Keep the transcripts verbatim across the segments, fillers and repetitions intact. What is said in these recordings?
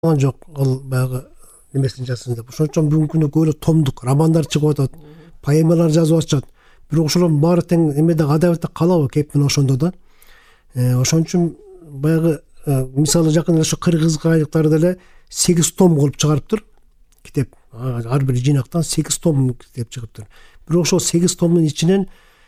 жок ал баягы немесин жазсын деп. Ошон үчүн бүгүнкү күндө көбүрөөк томдук романдар чыгып атат, поэмалар жазып атышат. Бирок ошолордун баары тең эмеде адабиятта калабы кеп мына ошондо да. Ошон үчүн баягы мисалы жакын эле ошо кыргыз кайыктары деле сегиз том кылып чыгарыптыр. Китеп ар бир жыйнактан сегиз том китеп чыгыптыр. Бирок ошол сегиз томдун ичинен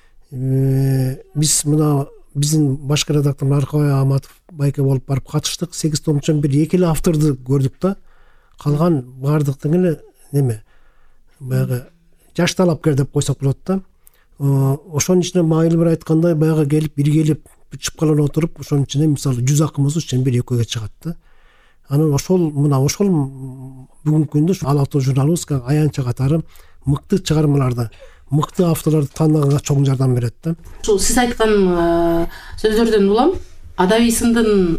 биз мына биздин башкы редактор Аркабай Аматов байке болуп барып катыштык. сегиз томчон бир эки эле авторду көрдүк да. Калган баардык тең эле неме баягы жаш талапкер деп койсок болот да. Ошонун ичинен майыл бир айткандай баягы келип биргелип чыпкаланып отуруп ошонун ичинен мисалы жүз акыбыз ишен бир экөөгө чыгат да. Анан ошол мына ошол бүгүнкү күндө ал ата журналистика аянча катары мыкты чыгармаларды, мыкты авторлорду тааныганга чоң жардам берет да. Ушул сиз айткан сөздөрдөн улам адабий сындын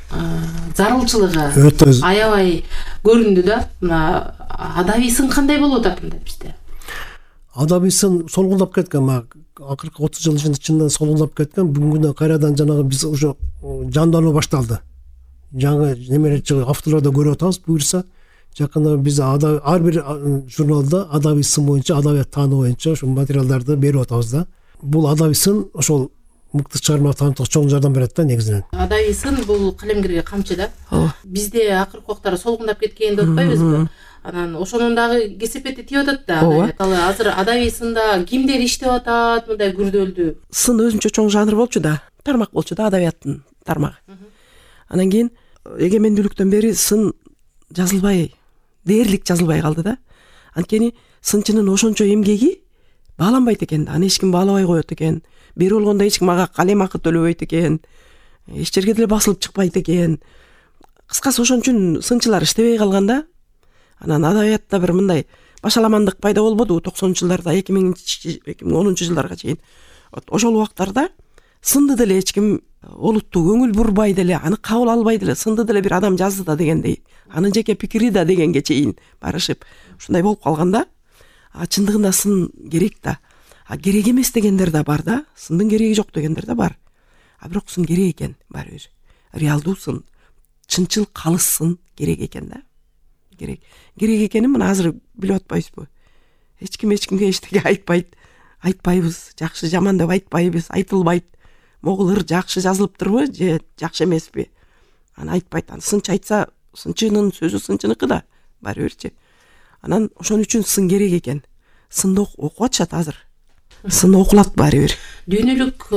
зарылчылыгы аябай көрүндү да. Мына адабий сын кандай болуп атат мында бизде? Адабий сын солгундап кеткен, акыркы отуз жыл ичинде солгундап кеткен. Бүгүнкү күндө кайрадан жанагы биз уже жандануу башталды. Жаңы немелер чыгып авторлорду көрүп атабыз. Буюрса жакында биз ар бир журналда адабий сын боюнча, адабият таануу боюнча ошол материалдарды берип атабыз да. Бул адабий сын ошол мыкты чыгарма таанытууга чоң жардам берет да негизинен. Адабий сын бул калемгерге камчы да. Бизде акыркы убактары солгундап кеткен деп атпайбызбы? Анан ошонун дагы кесепети тийип атат да. Мисалы азыр адабий сында кимдер иштеп атат мындай күрдөлдүү? Сын өзүнчө чоң жанр болчу да, тармак болчу да, адабияттын тармагы. Анан кийин эгемендүүлүктөн бери сын жазылбай, дээрлик жазылбай калды да. Анткени сынчынын ошончо эмгеги бааланбайт экен. Аны эч ким баалабай коет экен. Бир болгондо эч ким ага калем акы төлөбөйт экен. Эч жерге деле басылып чыкпайт экен. Кыскасы ошон үчүн сынчылар иштебей калган да. Анан адабиятта бир мындай башаламандык пайда болбодубу токсонунчу жылдарда, эки миңинчи эки миң онунчу жылдарга чейин. Ошол убактарда сынды деле эч ким олуттуу көңүл бурбай деле, аны кабыл албай деле, сынды деле бир адам жазды да дегендей, анын жеке пикири да дегенге чейин барышып ушундай болуп калганда, а чындыгында сын керек да. А керек эмес дегендер да бар да, сындын кереги жок дегендер да бар. А бирок сын керек экен баары бир. Реалдуу сын, чынчыл калыс сын керек экен да. Керек. Керек экенин мына азыр билип атпайбызбы? Эч ким эч кимге эчтеке айтпайт. Айтпайбыз, жакшы жаман деп айтпайбыз, айтылбайт. Могул ыр жакшы жазылыптырбы же жакшы эмеспи? Аны айтпайт. Аны сынчы айтса, сынчынын сөзү сынчыныкы да баары бирчи. Анан ошон үчүн сын керек экен. Сынды окуп атышат азыр. Сын окулат баары бир. Дүйнөлүк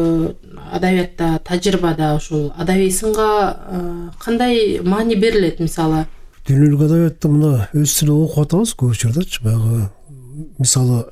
адабиятта, тажрыйбада ушул адабий сынга кандай маани берилет мисалы? Дүйнөлүк адабиятта мына өзүнө окуп атабыз көп учурдачы. Баягы мисалы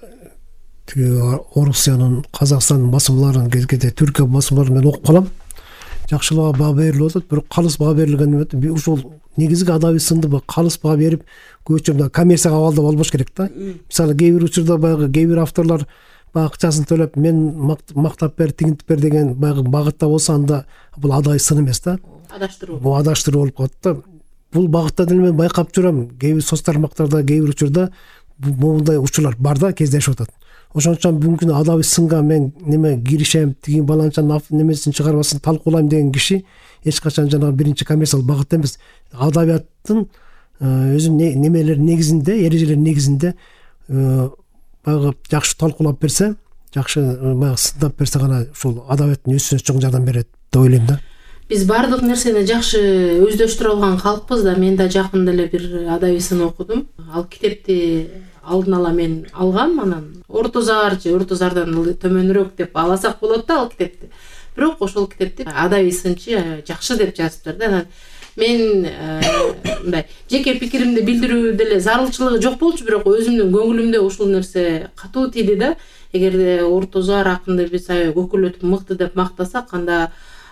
Орусиянын, Казакстандын басымларын, кезгеде Түркия басымларын мен окуп калам. Жакшылыгы баа берилип атат, бирок калыс баа берилген эмес. Ушул негизги адабий сынды калыс баа берип, көчөмдө коммерцияга абалда болбош керек да. Мисалы кээ бир учурда баягы кээ бир авторлор баягы акчасын төлөп, мен мактап бер, тигинтип бер деген баягы багытта болсо, анда бул адабий сын эмес да. Адаштыруу. Бул адаштыруу болуп калат да. Бул багытта деле мен байкап жүрөм. Кээ бир соц тармактарда кээ бир учурда мындай учурлар бар да, кездешип атат. Ошон үчүн бүгүнкү күндө адабий сынга мен неме киришем, тиги баланчанын немесин чыгарбасын талкуулайм деген киши эч качан жанагы биринчи коммерциялык багытта эмес. Адабияттын өзүнүн немелери негизинде, эрежелери негизинде баягы жакшы талкуулап берсе, жакшы баягы сындап берсе гана ушул адабияттын өсүшүнө чоң жардам берет деп ойлойм да. Биз бардык нерсени жакшы өздөштүрө алган калкпыз да. Мен да жакында эле бир адабий сын окудум. Ал китепти алдын ала мен алгам, анан Ортозар же Ортозардан төмөнүрөөк деп аласак болот да ал китепти. Бирок ошол китепти адабий сынчы жакшы деп жазыптыр да. Анан мен мындай жеке пикиримди билдирүү деле зарылчылыгы жок болчу, бирок өзүмдүн көңүлүмдө ушул нерсе катуу тийди да. Эгерде Ортозар акынды биз көкүлөтүп мыкты деп мактасак, анда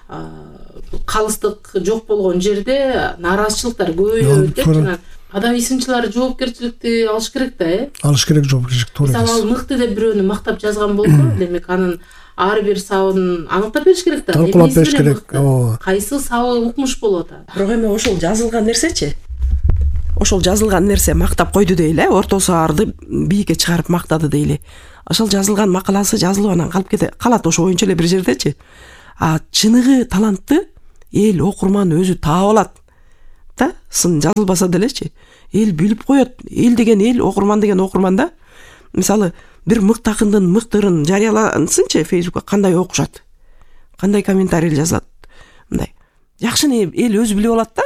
калыстык жок болгон жерде нааразычылыктар көбөйөт деп. Адабий сынчылар жоопкерчиликти алыш керек да, э? Алыш керек жоопкерчилик, туура. Мисалы ал мыкты деп бирөөнү мактап жазган болсо, демек анын ар бир сабын аныктап бериш керек да. Талкуулап бериш керек. Кайсы сабы укмуш болуп атат. Бирок эми ошол жазылган нерсечи? Ошол жазылган нерсе мактап койду дейли, Ортозарды бийикке чыгарып мактады дейли. Ошол жазылган макаласы жазылып анан калып кете калат ошо боюнча эле бир жердечи. А чыныгы талантты эл, окурман өзү таап алат. да, сын жазылбаса делечи, эл билип коет. Эл деген эл, окурман деген окурман да. Мисалы, бир мыкты акындын мыктырын жарыялансынчы Фейсбукка, кандай окушат, кандай комментарий жазат. Мындай жакшыны эл өзү билип алат да.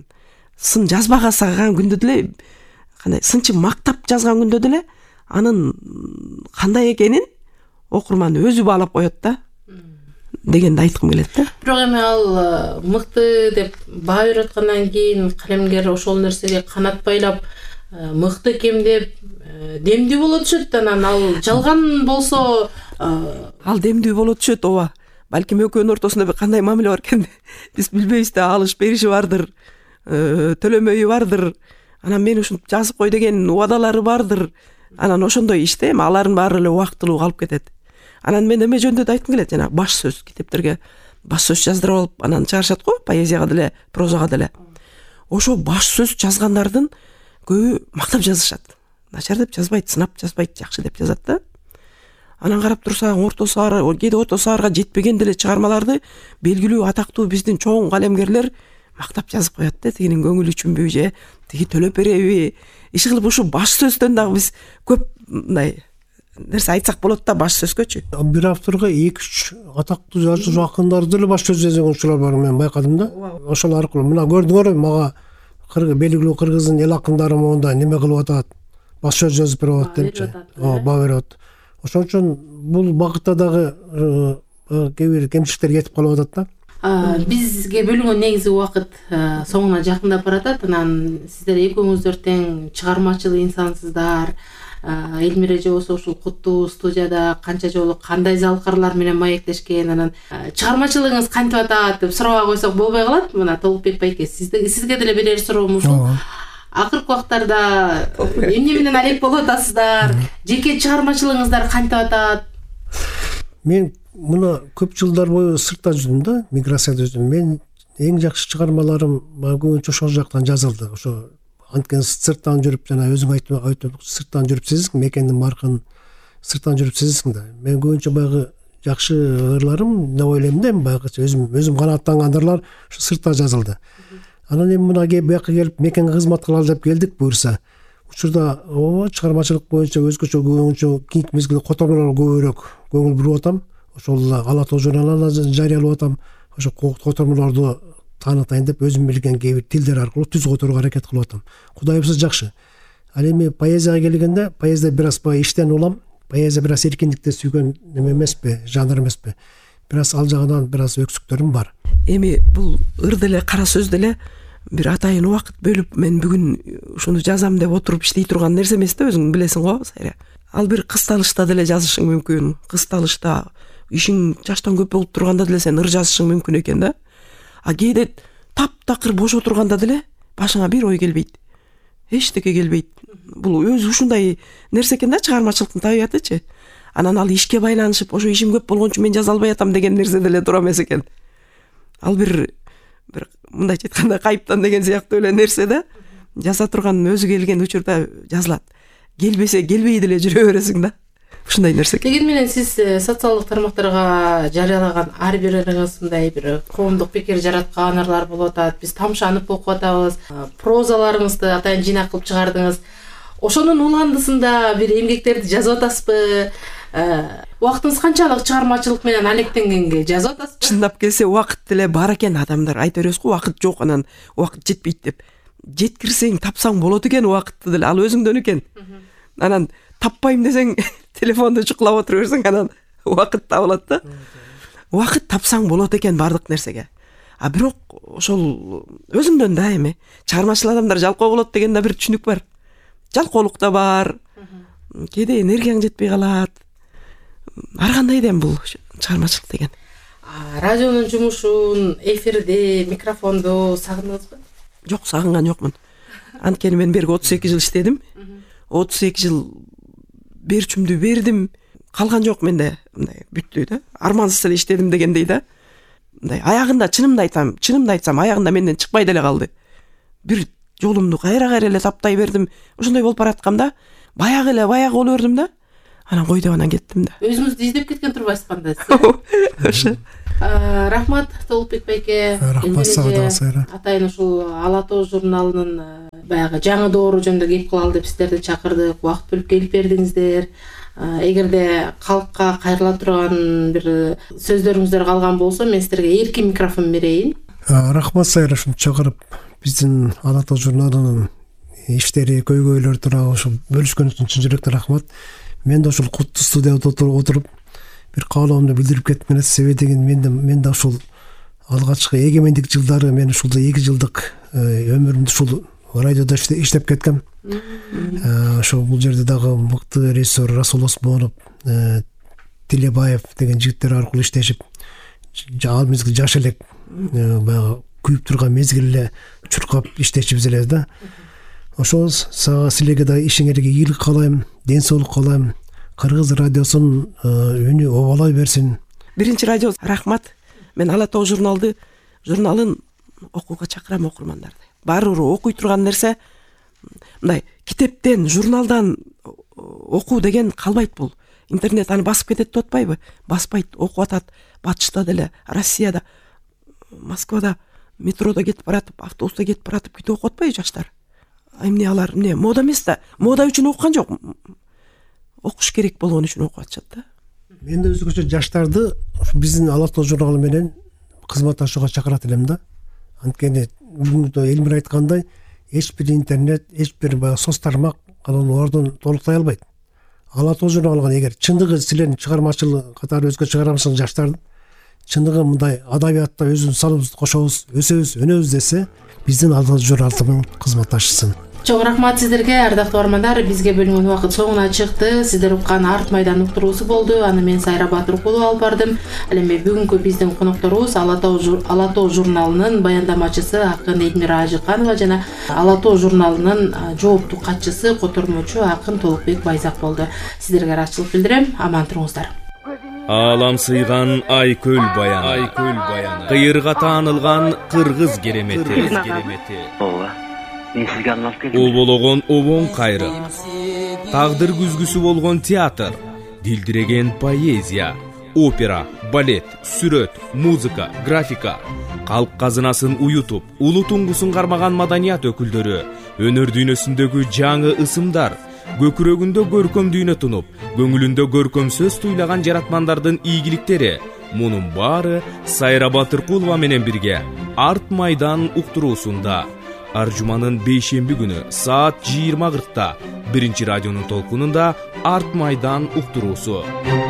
Сын жазбага саган күндө деле, кандай сынчы мактап жазган күндө деле анын кандай экенин окурман өзү баалап коет да дегенди айткым келет да. Бирок эми ал мыкты деп баа берип аткандан кийин калемгер ошол нерсеге канат байлап мыкты экен деп демдүү боло түшөт. Анан ал жалган болсо ал демдүү боло түшөт, ооба. Балким экөөнүн ортосунда бир кандай мамиле бар экен биз билбейбиз да, алыш бериши бардыр, төлөмөйү бардыр. Анан мен ушинтип жазып кой деген убадалары бардыр. Анан ошондой иште эми алардын баары эле убактылуу калып кетет. Анан мен эме жөнүндө да айткым келет, жана баш сөз, китептерге баш сөз жаздырып алып анан чыгарышат го, поэзияга деле, прозага деле. Ошо баш сөз жазгандардын көбү мактап жазышат. Начар деп жазбайт, сынап жазбайт, жакшы деп жазат да. Анан карап турсаң, орто саар, кээде орто саарга жетпеген деле чыгармаларды белгилүү атактуу биздин чоң калемгерлер мактап жазып коет да. Тигинин көңүлү үчүнбү же, тиги төлөп береби? Иши кылып ушу баш сөздөн дагы биз көп мындай нерсе айтсак болот да, баш сөзгөчү. Бир авторго эки үч атактуу жазуучу акындар деле баш сөз жазган учурлар бар, мен байкадым да. Ошол аркылуу мына көрдүңөр, мага белгилүү кыргыздын эл акындары монда неме кылып атат, баш сөз жазып берип атат депчи. Ооба, баа берип атат. Ошон үчүн бул багытта дагы кээ бир кемчиликтер кетип калып атат да. Бизге бөлүнгөн негизи убакыт соңуна жакындап баратат. Анан сиздер экөөңүздөр тең чыгармачыл инсансыздар. Элмире же болсо ушул куттуу студияда канча жолу кандай залкарлар менен маектешкен. Анан чыгармачылыгыңыз кантип атат деп сурабай койсок болбой калат. Мына Толукбек байке, сизге сизге деле берер суроом ушул. Акыркы убактарда эмне менен алек болуп атасыздар? Жеке чыгармачылыгыңыздар кантип атат? Мен мына көп жылдар бою сыртта жүрдүм да, миграцияда жүрдүм. Мен эң жакшы чыгармаларым көбүнчө ошол жактан жазылды. Ошо анткени сырттан жүрүп, жана өзүң айтып, сырттан жүрүп сезесиң, мекендин маркын сырттан жүрүп сезесиң да. Мен көбүнчө байгы жакшы ырларым, деп ойлойм да, байгыча өзүм өзүм канааттанган ырлар ушу сыртта жазылды. Анан эми мына бияка келип мекенге кызмат кылалы деп келдик буюрса, учурда ооба чыгармачылык боюнча өзгөчө көбүнчө кийинки мезгилде котормолор көбүрөөк көңүл буруп атам. Ошол Ала Тоо журналына жарыялап атам. Ошо котормолорду таанытайын деп өзүм билген кээ бир тилдер аркылуу түз которууга аракет кылып атам. Кудай буюрса жакшы. Ал эми поэзияга келгенде, поэзия бир аз баягы иштен улам. Поэзия бир аз эркиндикти сүйгөн неме эмеспи, жанр эмеспи. Бир аз ал жагынан бир аз өксүктөрүм бар. Эми бул ыр деле, кара сөз деле бир атайын убакыт бөлүп мен бүгүн ушуну жазам деп отуруп иштей турган нерсе эмес да, өзүң билесиң го, Сайра. Ал бир кысталышта деле жазышың мүмкүн. Кысталышта ишиң жаштан көп болуп турганда деле сен ыр жазышың мүмкүн экен да. А кээде таптакыр бош отурганда деле башыңа бир ой келбейт. Эчтеке келбейт. Бул өзү ушундай нерсе экен да, чыгармачылыктын табиятычы. Анан ал ишке байланышып, ошо ишим көп болгон үчүн мен жаза албай атам деген нерсе деле туура эмес экен. Ал бир бир мындайча айтканда кайыптан деген сыяктуу эле нерсе да. Жаза турган өзү келген учурда жазылат. Келбесе келбей деле жүрө бересиң да. Ушундай нерсе. Деген менен сиз социалдык тармактарга жарыялаган ар бир ырыңыз мындай бир коомдук пикир жараткан ырлар болуп атат. Биз тамшанып окуп атабыз. Прозаларыңызды атайын жыйнак кылып чыгардыңыз. Ошонун уландысында бир эмгектерди жазып атасызбы? Убактыңыз канчалык чыгармачылык менен алектенгенге жазып атасызбы? Чындап келсе убакыт деле бар экен, адамдар айта беребиз го, убакыт жок, анан убакыт жетпейт деп. Жеткирсең, тапсаң болот экен убакытты деле, ал өзүңдөн экен. Анан таппайм десең, телефонду чукулап отура берсең, анан убакыт табылат да. Убакыт тапсаң болот экен бардык нерсеге. А бирок ошол өзүңдөн да эми чыгармачыл адамдар жалкоо болот деген да бир түшүнүк бар. Жалкоолук да бар. Кээде энергияң жетпей калат. Ар кандай дем бул чыгармачылык деген. Радионун жумушун, эфирди, микрофонду сагындыңызбы? Жок, сагынган жокмун. Анткени мен берги отуз эки жыл иштедим. отуз эки жыл берчүмдү бердим. Калган жок менде, мындай бүттү да. Армансыз эле иштедим дегендей да. Мындай аягында чынымды айтам, чынымды айтсам, аягында менден чыкпай деле калды. Бир жолумду кайра-кайра эле таптай бердим. Ошондой болуп баратканда, баягы эле баягы боло бердим да. Анан кой деп анан кеттим да. Өзүңүздү издеп кеткен турбайсыз кандай? Ошо. Рахмат Толукбек байке. Рахмат сага дагы сайра. Атайын ушул Ала тоо журналынын баягы жаңы доору жөнүндө кеп калалы деп сиздерди чакырдык, убакыт бөлүп келип бердиңиздер. Эгерде калкка кайрыла турган бир сөздөрүңүздөр калган болсо, мен сиздерге эркин микрофон берейин. Рахмат сайра, ушуну чакырып биздин Ала тоо журналынын иштери, көйгөйлөр тууралуу ушул бөлүшкөн үчүн чын жүрөктөн рахмат. Мен да ушул куттуу студияда отуруп бир каалоомду билдирип кеттим. Себеби деген мен да мен да ушул алгачкы эгемендик жылдары мен ушул эки жылдык өмүрүмдү ушул радиодо иштеп кеткем. Ошо бул жерде дагы мыкты режиссер Расул Осмонов, Тилебаев деген жигиттер аркылуу иштешип, ал мезгил жаш элек баягы күйүп турган мезгил эле чуркап иштешибиз эле да. Ошол сага силерге да ишиңерге ийгилик каалайм, ден соолук каалайм. Кыргыз радиосунун үнү обалай берсин. Биринчи радио рахмат. Мен Ала тоо журналды журналын окууга чакырам окурмандарды. Баары окуй турган нерсе мындай китептен, журналдан окуу деген калбайт бул. Интернет аны басып кетет деп атпайбы? Баспайт, окуп атат. Батышта деле, Россияда, Москвада метродо кетип баратып, автобуста кетип баратып китеп окуп атпайбы жаштар? Эмне алар, эмне мода эмес да. Мода үчүн окуган жок. Окуш керек болгон үчүн окуп атышат да. Мен да өзгөчө жаштарды биздин Ала тоо журналы менен кызматташууга чакырат элем да. Анткени бүгүнкү Элмир айткандай, эч бир интернет, эч бир баягы соц тармак анын ордун толуктай албайт. Ала тоо журналын эгер чындыгы силердин чыгармачылык катары өзгө чыгарамчылык жаштар чындыгы мындай адабиятта өзүбүздүн салыбызды кошобуз, өсөбүз, өнөбүз десе, биздин Ала тоо журналынын кызматташысын. Чоң рахмат сиздерге, ардактуу бармандар. Бизге бөлүнгөн убакыт соңуна чыкты. Сиздер уккан Арт майдан уктуруусу болду. Аны мен Сайра Батыркулова алып бардым. Ал эми бүгүнкү биздин конокторубуз Ала тоо журналынын баяндамачысы акын Элмира Ажыканова жана Ала тоо журналынын жооптуу катчысы, котормочу акын Толукбек Байзак болду. Сиздерге ыраазычылык билдирем. Аман туруңуздар. Алам сыйган Айкөл баяны, Айкөл баяны, кыйырга таанылган кыргыз керемети. Обологон обон кайры, тагдыр күзгүсү болгон театр, дилдиреген поэзия, опера, балет, сүрөт, музыка, графика, калк казынасын уютуп, улуу туңгусун кармаган маданият өкүлдөрү, өнөр дүйнөсүндөгү жаңы ысымдар, көкүрөгүндө көркөм дүйнө тунуп, көңүлүндө көркөм сөз туйлаган жаратмандардын ийгиликтери, мунун баары Сайра Батыркулова менен бирге Арт майдан уктуруусунда Аржуманын бейшемби күнү саат жыйырма кыркта биринчи радионун толкунунда Арт майдан уктуруусу.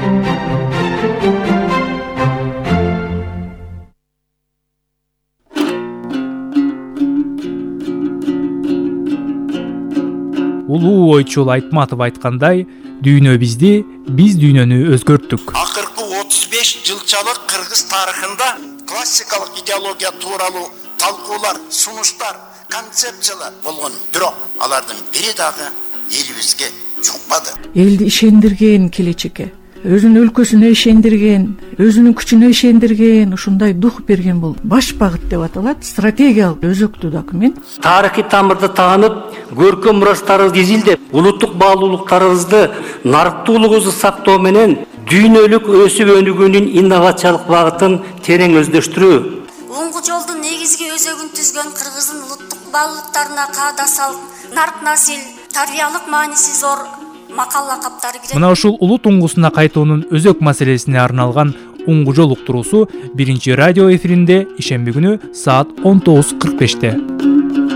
Улуу ойчул Айтматов айткандай, дүйнө бизди, биз дүйнөнү өзгөрттүк. Акыркы отуз беш жылчалык кыргыз тарыхында классикалык идеология тууралуу талкуулар, сунуштар, концепциялар болгон. Бирок алардын бири дагы элибизге жукпады. Элди ишендирген келечекке, өзүнүн өлкөсүнө ишендирген, өзүнүн күчүнө ишендирген, ушундай дух берген бул баш багыт деп аталат, стратегиялык өзөктүү документ. Тарыхый тамырды таанып, көркөм мурастарыбызды изилдеп, улуттук баалуулуктарыбызды, нарыктуулугубузду сактоо менен дүйнөлүк өсүп өнүгүүнүн инновациялык багытын терең өздөштүрүү. Оңгу жолдун негизги өзөгүн түзгөн кыргыздын улуттук баалуулуктарына каада салып, нарт насил, тарбиялык мааниси зор макал лакаптары кирет. Мына ушул улуу туңгусуна кайтуунун өзөк маселесине арналган Оңгу жол уктуруусу биринчи радио эфиринде ишемби күнү саат он тогуз кырк беште.